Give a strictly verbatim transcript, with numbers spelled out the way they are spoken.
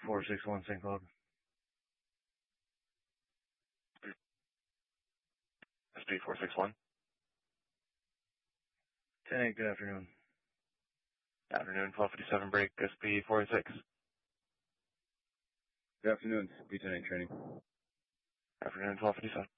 four six one, Saint Cloud. S P four six one. ten eight, good afternoon. Afternoon, twelve fifty-seven break, S P four eight six. Good afternoon, B ten eight training. Afternoon, twelve fifty-seven.